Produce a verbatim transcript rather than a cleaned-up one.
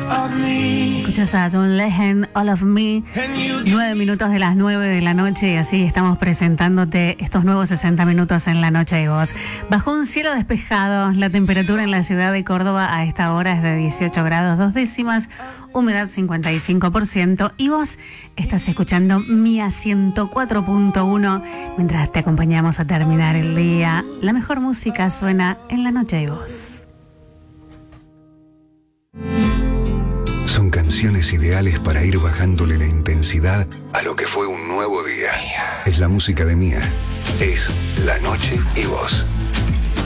Escuchas a John Legend, All of Me, nueve minutos de las nueve de la noche y así estamos presentándote estos nuevos sesenta minutos en La Noche y Vos. Bajo un cielo despejado, la temperatura en la ciudad de Córdoba a esta hora es de dieciocho grados dos décimas, humedad cincuenta y cinco por ciento y vos estás escuchando Mía ciento cuatro punto uno mientras te acompañamos a terminar el día. La mejor música suena en La Noche y Vos. Son canciones ideales para ir bajándole la intensidad a lo que fue un nuevo día. Es la música de Mía. Es La Noche y Vos.